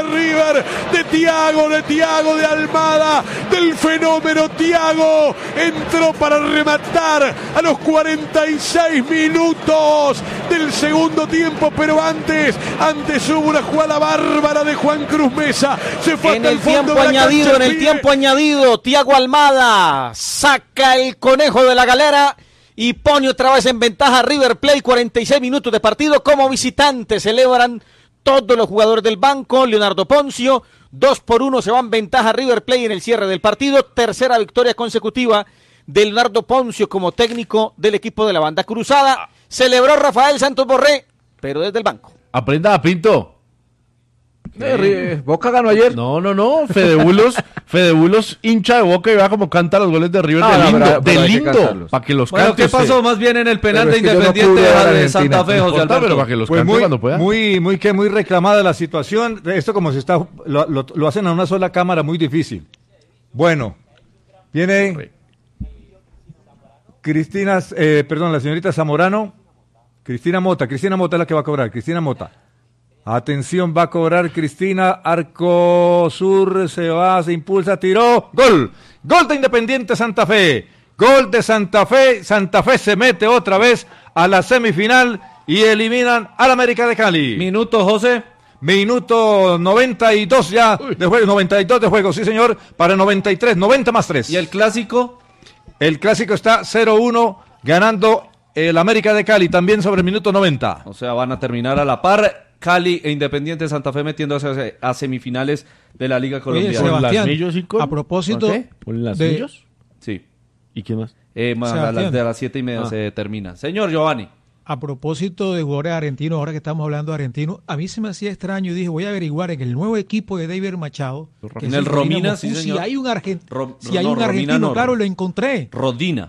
River, de Thiago de Almada, del fenómeno Thiago, entró para rematar a los 46 minutos del segundo tiempo, pero antes hubo una jugada bárbara de Juan Cruz Mesa, se fue hasta el fondo de la cancha. En el tiempo añadido, Thiago Almada saca el conejo de la galera y pone otra vez en ventaja a River Plate. 46 minutos de partido como visitante, celebran todos los jugadores del banco. Leonardo Poncio, 2-1, se va en ventaja River Plate en el cierre del partido. Tercera victoria consecutiva de Leonardo Poncio como técnico del equipo de la banda cruzada. Celebró Rafael Santos Borré, pero desde el banco. Aprenda, Pinto. Boca ganó ayer. No. Fedebulos, hincha de Boca, y vea cómo canta los goles de River de lindo. Para que los cante. ¿Qué pasó más bien en el penal de Independiente de Santa Fe, José Alberto? Pero para que los cante cuando pueda. Muy reclamada la situación. Esto como se está, lo hacen a una sola cámara, muy difícil. Bueno, viene la señorita Zamorano. Cristina Mota es la que va a cobrar. Cristina Mota. Atención, va a cobrar Cristina, arco sur, se impulsa, tiró, gol de Independiente Santa Fe, gol de Santa Fe se mete otra vez a la semifinal y eliminan al América de Cali. Minuto, José. Minuto 92 ya de juego, 92 de juego, sí señor, para 93, 90 más 3. ¿Y el clásico? El clásico está 0-1, ganando el América de Cali, también sobre el minuto 90. O sea, van a terminar a la par. Cali e Independiente Santa Fe metiéndose a semifinales de la Liga Colombiana. Oye, Sebastián, ¿Con las Millos y con? A propósito... ¿Con las Millos? Sí. ¿Y quién más? De las 7:30 se termina. Señor Giovanni. A propósito de jugadores argentinos, ahora que estamos hablando de argentinos, a mí se me hacía extraño y dije, voy a averiguar en el nuevo equipo de David Machado. En el Romina, Moscú, sí, señor. Si hay un argentino, no, claro, lo encontré. Rodina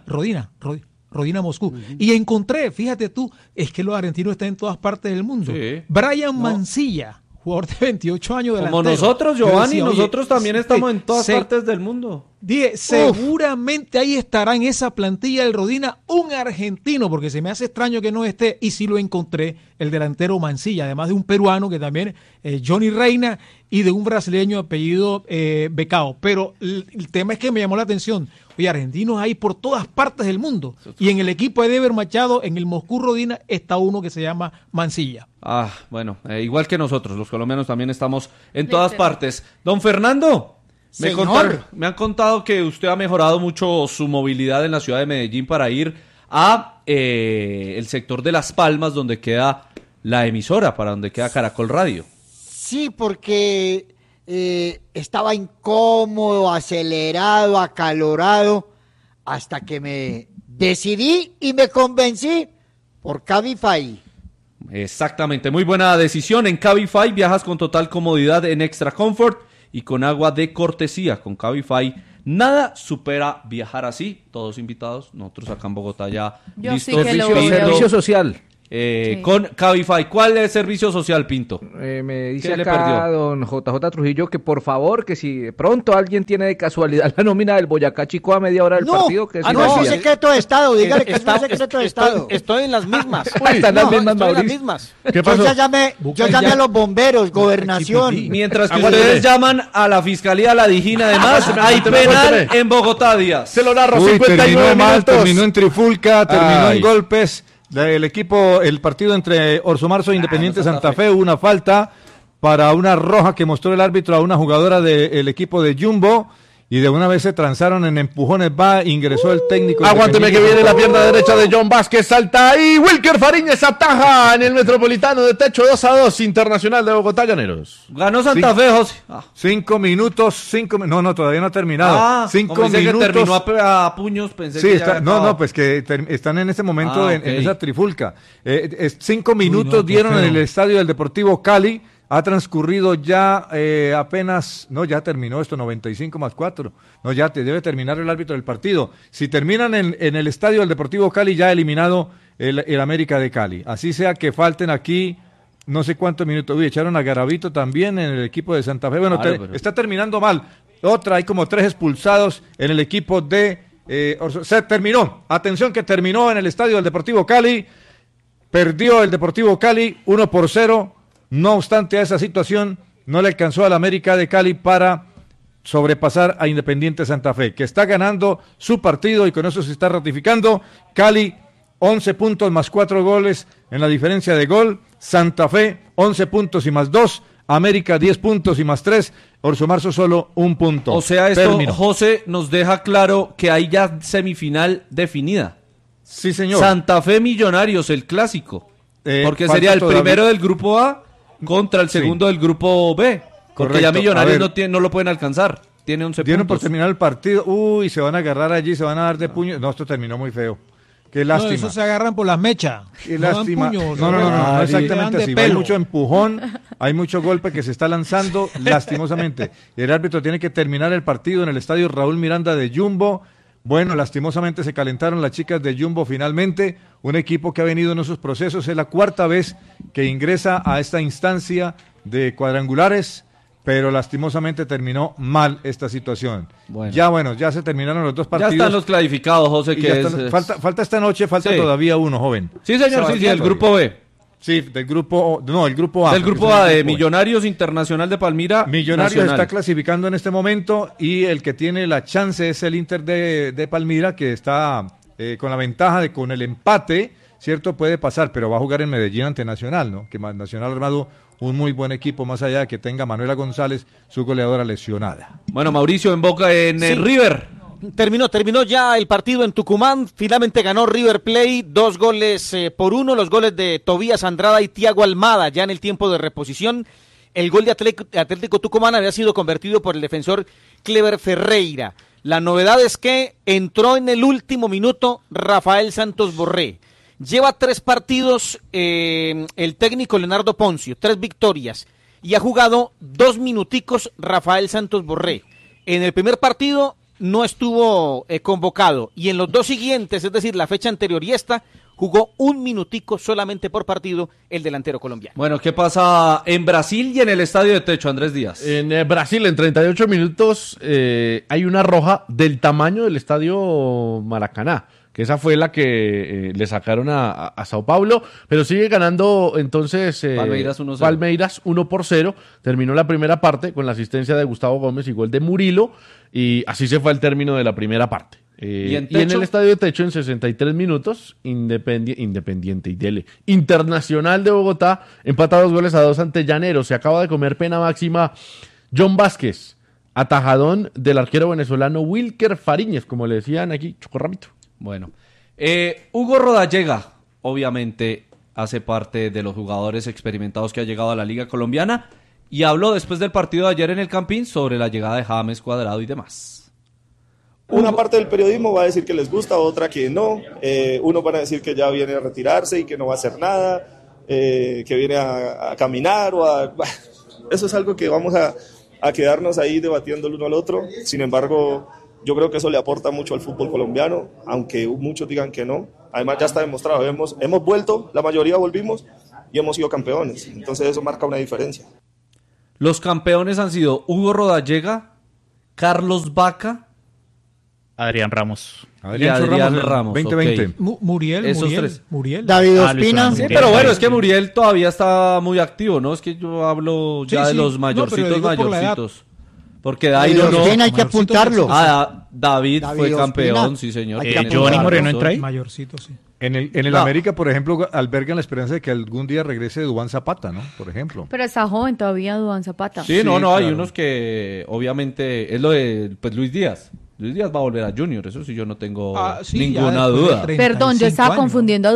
Moscú. Y encontré, fíjate tú, es que los argentinos están en todas partes del mundo. Sí. Brian Mancilla, jugador de 28 años delantero. Como nosotros, Giovanni, nosotros también estamos en todas partes del mundo. Dije, seguramente ahí estará en esa plantilla del Rodina un argentino, porque se me hace extraño que no esté, y sí lo encontré, el delantero Mancilla, además de un peruano que también, Johnny Reina, y de un brasileño apellido Becao. Pero el tema es que me llamó la atención. Oye, argentinos hay por todas partes del mundo. Y en el equipo de Deber Machado, en el Moscú Rodina, está uno que se llama Mancilla. Bueno, igual que nosotros, los colombianos también estamos en todas partes. Don Fernando, me han contado que usted ha mejorado mucho su movilidad en la ciudad de Medellín para ir a el sector de Las Palmas, donde queda la emisora, para donde queda Caracol Radio. Sí, porque estaba incómodo, acelerado, acalorado, hasta que me decidí y me convencí por Cabify. Exactamente, muy buena decisión. En Cabify viajas con total comodidad en Extra Comfort y con agua de cortesía. Con Cabify nada supera viajar así. Todos invitados, nosotros acá en Bogotá ya listos. Servicio social. Sí. Con Cabify. ¿Cuál es el servicio social, Pinto? Me dice acá don JJ Trujillo que por favor, que si de pronto alguien tiene de casualidad la nómina del Boyacá Chico a media hora del partido, que no es secreto de Estado, dígale que es un secreto de Estado. Estoy en las mismas. Están las mismas. ¿Qué pasó? Yo llamé a los bomberos, gobernación. Mientras que ustedes llaman a la Fiscalía, a la Dijina, además, hay penal en Bogotá, Díaz. Se lo narro, 59 minutos. Terminó en trifulca, terminó en golpes. El partido entre Orso Marzo e Independiente Santa Fe, hubo una falta para una roja que mostró el árbitro a una jugadora del equipo de Jumbo, y de una vez se transaron en empujones, ingresó el técnico. Aguánteme que viene la pierna derecha de John Vázquez, salta ahí, Wilker Fariñez ataja en el Metropolitano de techo 2-2, Internacional de Bogotá, Llaneros. Ganó Santa Fe, José. 5 minutos, no, todavía no ha terminado. 5 minutos. Que terminó a puños, pensé sí, que ya pues que están en este momento en esa trifulca. 5 minutos dieron en el estadio del Deportivo Cali. Ha transcurrido ya apenas, ya terminó esto, 95 más 4. Ya debe terminar el árbitro del partido. Si terminan en el estadio del Deportivo Cali, ya ha eliminado el América de Cali. Así sea que falten aquí no sé cuántos minutos. Echaron a Garavito también en el equipo de Santa Fe. Bueno, está terminando mal. Hay como 3 expulsados en el equipo de se terminó. Atención que terminó en el estadio del Deportivo Cali. Perdió el Deportivo Cali 1-0. No obstante a esa situación, no le alcanzó al América de Cali para sobrepasar a Independiente Santa Fe, que está ganando su partido y con eso se está ratificando. Cali, 11 puntos más 4 goles en la diferencia de gol. Santa Fe, 11 puntos y más 2. América, 10 puntos y más 3. Orso Marzo solo 1 punto. O sea, esto, José, nos deja claro que hay ya semifinal definida. Sí, señor. Santa Fe Millonarios, el clásico. Porque sería el primero del grupo A contra el segundo del grupo B. Porque ya Millonarios no lo pueden alcanzar. Tiene 11 puntos. Dieron por terminar el partido. Uy, se van a agarrar allí, se van a dar de puño. No, esto terminó muy feo. Qué lástima. No, eso se agarran por las mechas. Qué lástima. No, exactamente así. Hay mucho empujón, hay mucho golpe que se está lanzando, lastimosamente. Y el árbitro tiene que terminar el partido en el estadio Raúl Miranda de Jumbo. Bueno, lastimosamente se calentaron las chicas de Jumbo finalmente. Un equipo que ha venido en esos procesos. Es la 4ª vez que ingresa a esta instancia de cuadrangulares, pero lastimosamente terminó mal esta situación. Ya se terminaron los 2 partidos. Ya están los clasificados, José. Falta esta noche, todavía uno, joven. Sí, señor, sí, el grupo B. Sí, el grupo A. Del grupo A de Millonarios Internacional de Palmira. Millonarios está clasificando en este momento y el que tiene la chance es el Inter de Palmira, que está con la ventaja de con el empate, ¿cierto? Puede pasar, pero va a jugar en Medellín ante Nacional, ¿no? Que Nacional ha armado un muy buen equipo, más allá de que tenga Manuela González, su goleadora lesionada. Bueno, Mauricio, en Boca, en River. Terminó ya el partido en Tucumán. Finalmente ganó River Plate 2-1, los goles de Tobías Andrada y Thiago Almada ya en el tiempo de reposición. El gol de Atlético Tucumán había sido convertido por el defensor Clever Ferreira. La novedad es que entró en el último minuto Rafael Santos Borré. Lleva 3 partidos el técnico Leonardo Poncio, 3 victorias, y ha jugado 2 minuticos Rafael Santos Borré. En el primer partido no estuvo convocado, y en los 2 siguientes, es decir, la fecha anterior y esta, jugó 1 minutico solamente por partido el delantero colombiano. Bueno, ¿qué pasa en Brasil y en el Estadio de Techo, Andrés Díaz? En Brasil, en 38 minutos, hay una roja del tamaño del Estadio Maracaná, que esa fue la que le sacaron a Sao Paulo, pero sigue ganando entonces Palmeiras 1-0. Palmeiras 1-0, terminó la primera parte con la asistencia de Gustavo Gómez y gol de Murilo, y así se fue al término de la primera parte. Y en el Estadio de Techo, en 63 minutos, Independiente y Dele. Internacional de Bogotá empata 2-2 ante Llaneros. Se acaba de comer pena máxima John Vázquez, atajadón del arquero venezolano Wilker Fariñez, como le decían aquí, Chocorramito. Bueno, Hugo Rodallega, obviamente, hace parte de los jugadores experimentados que ha llegado a la Liga Colombiana y habló después del partido de ayer en el Campín sobre la llegada de James Cuadrado y demás. Una parte del periodismo va a decir que les gusta, otra que no. Uno van a decir que ya viene a retirarse y que no va a hacer nada, que viene a caminar Eso es algo que vamos a quedarnos ahí debatiendo el uno al otro. Sin embargo, yo creo que eso le aporta mucho al fútbol colombiano, aunque muchos digan que no. Además ya está demostrado, hemos vuelto, la mayoría volvimos y hemos sido campeones. Entonces eso marca una diferencia. Los campeones han sido Hugo Rodallega, Carlos Vaca, Adrián Ramos. Adrián Ramos. 2020. Okay. Muriel. David Ospina. Sí, pero bueno, es que Muriel todavía está muy activo, ¿no? Es que yo hablo ya de los mayorcitos. Porque David Ospina hay que apuntarlo. David fue campeón, sí señor. Johnny Moreno entra ahí. Mayorcito, sí. En el América, por ejemplo, albergan la esperanza de que algún día regrese Duván Zapata, ¿no? Por ejemplo. Pero está joven todavía Duván Zapata. Sí, claro. Hay unos que obviamente es lo de Luis Díaz. Luis Díaz va a volver a Junior, eso sí yo no tengo ninguna duda. Perdón, yo estaba confundiendo a